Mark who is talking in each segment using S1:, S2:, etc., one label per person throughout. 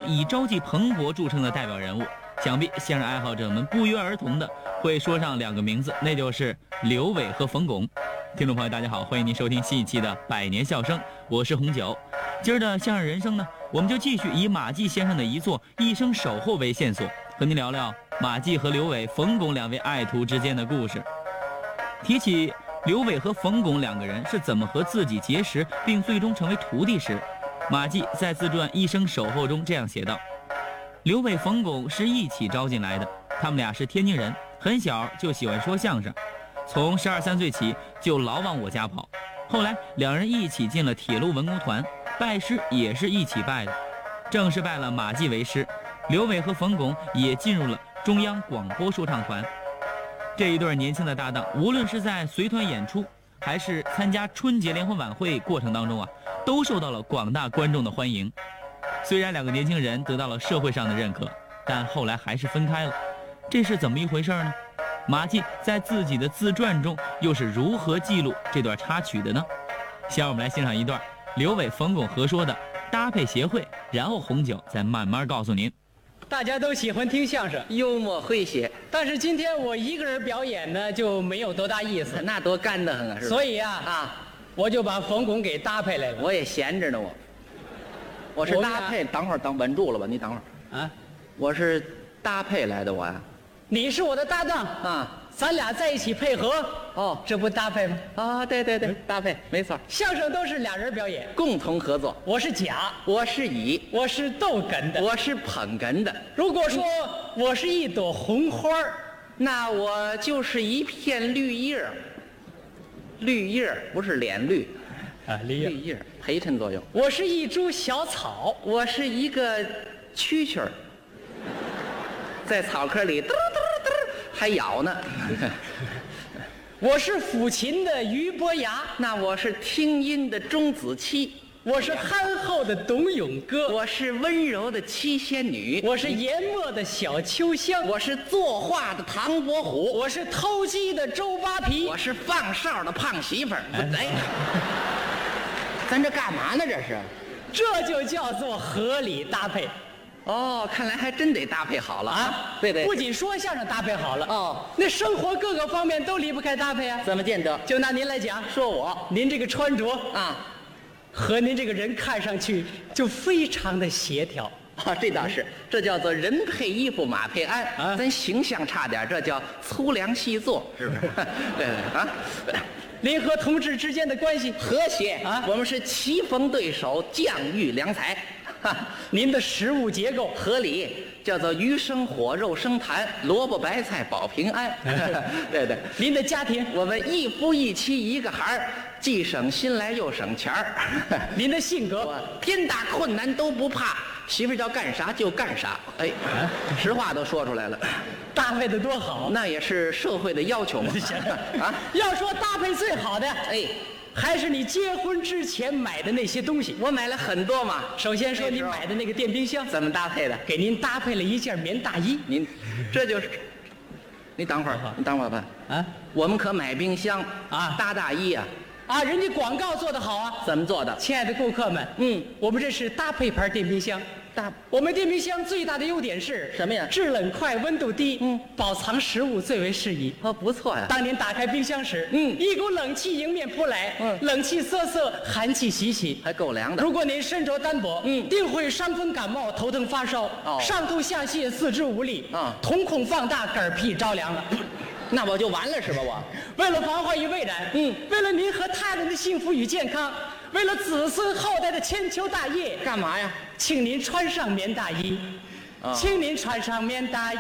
S1: 以朝气蓬勃著称的代表人物，想必相声爱好者们不约而同的会说上两个名字，那就是刘伟和冯巩。听众朋友大家好，欢迎您收听新一期的百年笑声，我是红九。今儿的相声人生呢，我们就继续以马季先生的遗作《一生守候》为线索，和您聊聊马季和刘伟、冯巩两位爱徒之间的故事。提起刘伟和冯巩两个人是怎么和自己结识并最终成为徒弟时，马季在自传《一生守候》中这样写道：刘伟、冯巩是一起招进来的，他们俩是天津人，很小就喜欢说相声，从12、13岁起就老往我家跑。后来两人一起进了铁路文工团，拜师也是一起拜的，正式拜了马季为师。刘伟和冯巩也进入了中央广播说唱团。这一对年轻的搭档，无论是在随团演出还是参加春节联欢晚会过程当中都受到了广大观众的欢迎。虽然两个年轻人得到了社会上的认可，但后来还是分开了，这是怎么一回事呢？马季在自己的自传中又是如何记录这段插曲的呢？先让我们来欣赏一段刘伟、冯巩合说的搭配协会，然后红酒再慢慢告诉您。
S2: 大家都喜欢听相声，
S3: 幽默诙谐，
S2: 但是今天我一个人表演呢，就没有多大意思。
S3: 那多干得很啊！是吧？
S2: 所以我就把冯巩给搭配来了。
S3: 我也闲着呢，我是搭配。等会儿，稳住了吧？你等会儿啊！我是搭配来的，我呀。
S2: 你是我的搭档
S3: 啊，
S2: 咱俩在一起配合。哦，这不搭配吗？
S3: 啊，对，搭配没错。
S2: 相声都是俩人表演，
S3: 共同合作。
S2: 我是甲，
S3: 我是乙，
S2: 我是逗哏的，
S3: 我是捧哏的。
S2: 如果说我是一朵红花，
S3: 那我就是一片绿叶。绿叶不是脸绿
S2: 啊，绿
S3: 叶陪衬作用。
S2: 我是一株小草，
S3: 我是一个蛐蛐儿，在草窠里嘚嘚嘚还咬呢。
S2: 我是抚琴的俞伯牙，
S3: 那我是听音的钟子期。
S2: 我是憨厚的董永哥，
S3: 我是温柔的七仙女，
S2: 我是研墨的小秋香，
S3: 我是作画的唐伯虎，
S2: 我是偷鸡的周扒皮，
S3: 我是放哨的胖媳妇儿。哎，咱这干嘛呢？
S2: 这就叫做合理搭配。
S3: 哦，看来还真得搭配好了啊！对，
S2: 不仅说相声搭配好了那生活各个方面都离不开搭配啊。
S3: 怎么见得？
S2: 就拿您来讲，
S3: 说
S2: 您这个穿着和您这个人看上去就非常的协调
S3: 啊。这倒是，这叫做人配衣服马配鞍咱形象差点，这叫粗粮细作，是不是？对啊。
S2: 您和同志之间的关系
S3: 和谐啊，我们是棋逢对手，将遇良才。
S2: 您的食物结构
S3: 合理，叫做鱼生火，肉生痰，萝卜白菜保平安。对。
S2: 您的家庭，
S3: 我们一夫一妻一个孩儿，既省心来又省钱儿。
S2: 您的性格，
S3: 我天大困难都不怕，媳妇叫干啥就干啥。哎，实话都说出来了，
S2: 搭配的多好，
S3: 那也是社会的要求嘛。
S2: 要说搭配最好的，还是你结婚之前买的那些东西。
S3: 我买了很多嘛。
S2: 首先说你买的那个电冰箱
S3: 怎么搭配的？
S2: 给您搭配了一件棉大衣。
S3: 您这就是你等会儿吧我们可买冰箱搭大衣
S2: 人家广告做得好
S3: 怎么做的？
S2: 亲爱的顾客们，我们这是搭配牌电冰箱。我们电冰箱最大的优点是
S3: 什么呀？
S2: 制冷快，温度低，保藏食物最为适宜。
S3: 不错呀。
S2: 当您打开冰箱时，一股冷气迎面扑来，冷气瑟瑟，寒气袭起，
S3: 还够凉的。
S2: 如果您身着单薄，定会伤风感冒、头疼发烧，上吐下泻、四肢无力，瞳孔放大、嗝屁着凉了。
S3: 那我就完了是吧？我
S2: 为了防患于未然，为了您和他人的幸福与健康，为了子孙后代的千秋大业，
S3: 干嘛呀？
S2: 请您穿上棉大衣，请您穿上棉大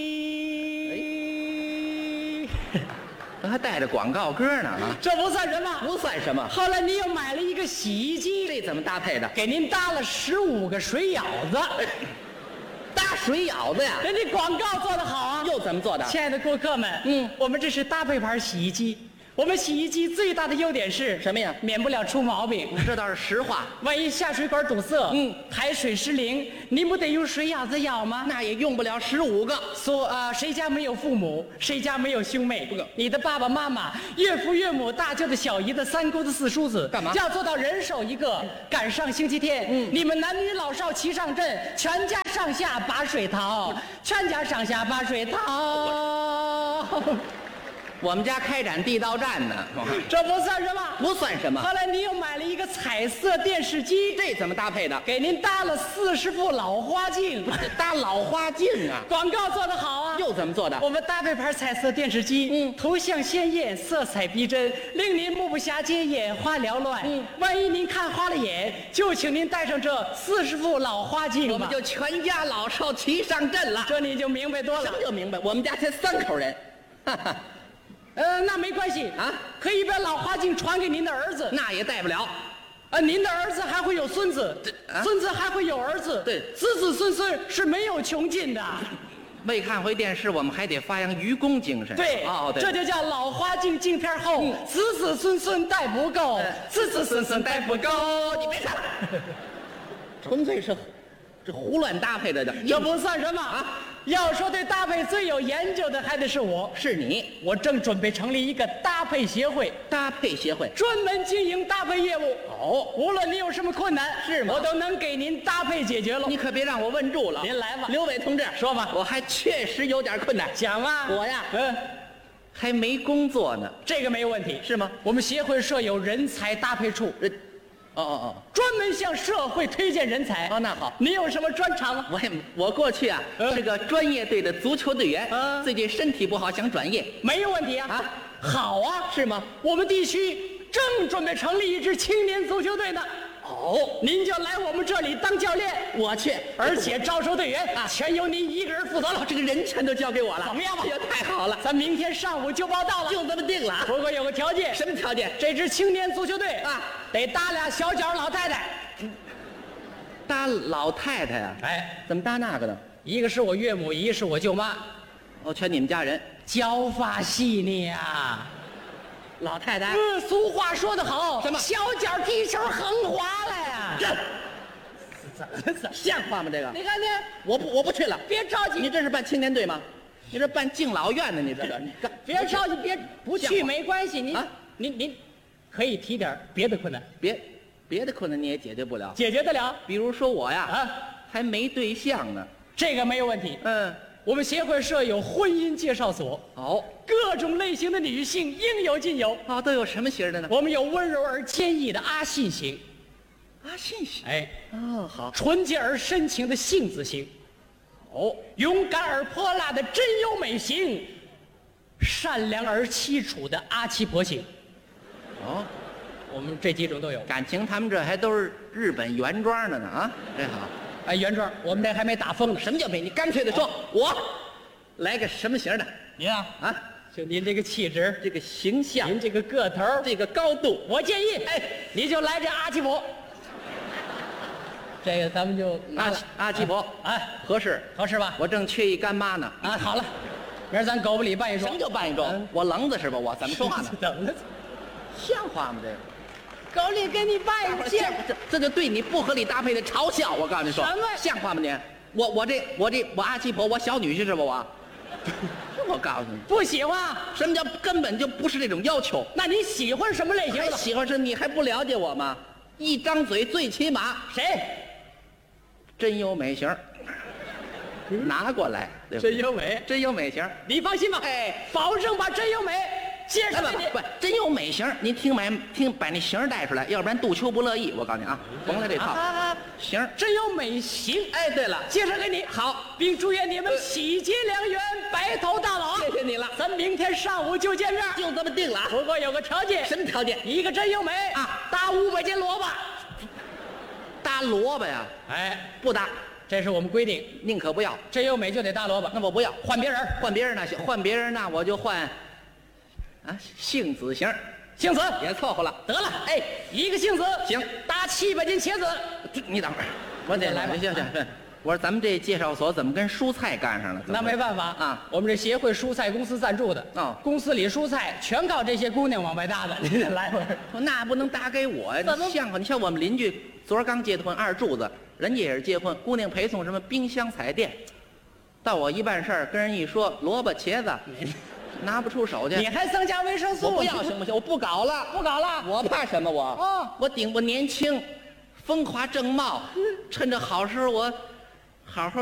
S2: 衣。
S3: 还带着广告歌呢
S2: 这不算什么，
S3: 不算什么。
S2: 后来您又买了一个洗衣机，
S3: 这怎么搭配的？
S2: 给您搭了15个水舀子。
S3: 搭水舀子呀？
S2: 人家广告做得好
S3: 又怎么做的？
S2: 亲爱的顾客们，我们这是搭配牌洗衣机。我们洗衣机最大的优点是
S3: 什么呀？
S2: 免不了出毛病。
S3: 这倒是实话。
S2: 万一下水管堵塞，排水失灵，您不得用水舀子舀吗？
S3: 那也用不了15个。
S2: 谁家没有父母？谁家没有兄妹？你的爸爸妈妈、岳父岳母、大舅子、小姨子、三姑子、四叔子，
S3: 干嘛？
S2: 要做到人手一个。赶上星期天，你们男女老少齐上阵，全家上下把水淘，全家上下把水淘。
S3: 我们家开展地道战呢，
S2: 这不算什么，
S3: 不算什么。
S2: 后来你又买了一个彩色电视机，
S3: 这怎么搭配的？
S2: 给您搭了40副老花镜，
S3: 搭老花镜啊！
S2: 广告做得好啊！
S3: 又怎么做的？
S2: 我们搭配盘彩色电视机，图像鲜艳，色彩逼真，令您目不暇接，眼花缭乱。万一您看花了眼，就请您带上这40副老花镜吧。
S3: 我们就全家老少齐上阵了。
S2: 这你就明白多了。
S3: 什么叫明白？我们家才3口人，哈哈。
S2: 那没关系
S3: 啊，
S2: 可以把老花镜传给您的儿子，
S3: 那也带不了。
S2: 您的儿子还会有孙子，孙子还会有儿子，
S3: 对，
S2: 子子孙孙是没有穷尽的。
S3: 没看回电视，我们还得发扬愚公精神。
S2: 对，
S3: 对，
S2: 这就叫老花镜镜片厚，子子孙孙带不够，子子孙孙带不够。
S3: 你别唱了，纯粹是这胡乱搭配的。
S2: 这不算什么啊！要说对搭配最有研究的，还得是我。
S3: 是你，
S2: 我正准备成立一个搭配协会，
S3: 搭配协会
S2: 专门经营搭配业务。无论你有什么困难，
S3: 是吗？
S2: 我都能给您搭配解决了。
S3: 你可别让我问住了。
S2: 您来吧，
S3: 刘伟同志，
S2: 说吧。
S3: 我还确实有点困难。
S2: 讲吧。
S3: 我呀，还没工作呢。
S2: 这个没问题，
S3: 是吗？
S2: 我们协会设有人才搭配处。专门向社会推荐人才。
S3: 那好，
S2: 你有什么专长吗？
S3: 我过去啊是个专业队的足球队员，最近身体不好，想转业。
S2: 没有问题啊。好啊，
S3: 是吗？
S2: 我们地区正准备成立一支青年足球队呢。您就来我们这里当教练。
S3: 我去，
S2: 而且招收队员全由您一个人负责了。
S3: 这个人全都交给我了，
S2: 怎么样吧？
S3: 太好了，
S2: 咱明天上午就报到了。
S3: 就这么定了。
S2: 不过有个条件。
S3: 什么条件？
S2: 这支青年足球队得搭俩小脚老太太。
S3: 搭老太太呀？怎么搭那个呢？
S2: 一个是我岳母，一个是我舅妈。
S3: 全你们家人。
S2: 教发细腻啊，
S3: 老太太。
S2: 俗话说得好，
S3: 什么？
S2: 小脚踢球横滑了呀。
S3: 怎么像话吗？这个。
S2: 你看你，
S3: 我不去了。
S2: 别着急，
S3: 你这是办青年队吗？你这办敬老院呢？你这个，你干。
S2: 别着急，不去没关系。您可以提点别的困难。
S3: 别的困难你也解决不了。
S2: 解决得了。
S3: 比如说我呀，还没对象呢。
S2: 这个没有问题。我们协会设有婚姻介绍所。各种类型的女性应有尽有。
S3: 都有什么型的呢？
S2: 我们有温柔而坚毅的阿信型。
S3: 阿信型。好。
S2: 纯洁而深情的杏子型。勇敢而泼辣的真优美型。善良而凄楚的阿七婆型。我们这几种都有。
S3: 感情他们这还都是日本原装的呢这好。
S2: 原装，我们这还没打封呢。
S3: 什么叫没？你干脆的说，我来个什么型的？
S2: 您就您这个气质，
S3: 这个形象，
S2: 您这个个头，
S3: 这个高度，
S2: 我建议，你就来这阿七婆。这个咱们就
S3: 阿七婆，合适
S2: 吧？
S3: 我正缺一干妈呢。
S2: 好了，明儿咱狗不理办一桩。
S3: 什么叫办一桩？我愣子是吧？我怎么说话呢？
S2: 怎么
S3: 像话吗？这个。
S2: 狗里给你办一件，
S3: 这就对你不合理搭配的嘲笑。我告诉你说，
S2: 什么
S3: 像话吗你？我阿七婆，我小女婿是吧？我告诉你，
S2: 不喜欢。
S3: 什么叫根本就不是这种要求？
S2: 那你喜欢什么类型的？
S3: 喜欢是你还不了解我吗？一张嘴最起码
S2: 谁？
S3: 真优美型，拿过来。
S2: 真优美，
S3: 真优美型，
S2: 你放心吧。保证把真优美介绍给你。
S3: 不，真优美型，您把那型带出来，要不然杜秋不乐意。我告诉你甭来这套。型，
S2: 真优美型。
S3: 对了，
S2: 介绍给你。
S3: 好，
S2: 并祝愿你们喜结良缘，白头到老。
S3: 谢谢你了，
S2: 咱明天上午就见面。
S3: 就这么定了。
S2: 不过有个条件。
S3: 什么条件？
S2: 一个真优美搭500斤萝卜。
S3: 搭萝卜呀？不搭。
S2: 这是我们规定，
S3: 宁可不要。
S2: 真优美就得搭萝卜。
S3: 那我不要，
S2: 换别人。
S3: 换别人那行，换别人那我就换杏子型。
S2: 杏子
S3: 也凑合了。
S2: 得了，一个杏子
S3: 行，
S2: 搭700斤茄子。
S3: 你等会儿，我得来吧。行。我说咱们这介绍所怎么跟蔬菜干上了？
S2: 那没办法我们这协会蔬菜公司赞助的。公司里蔬菜全靠这些姑娘往外搭的。您得来会儿。
S3: 那不能搭给我呀？
S2: 怎么
S3: 像话？你像我们邻居昨儿刚结的婚，二柱子，人家也是结婚，姑娘陪送什么冰箱彩电，到我一办事儿跟人一说萝卜茄子，拿不出手去。
S2: 你还增加维生素？
S3: 我不要行不行？我不搞了，我怕什么？我年轻，风华正茂，趁着好时候我好好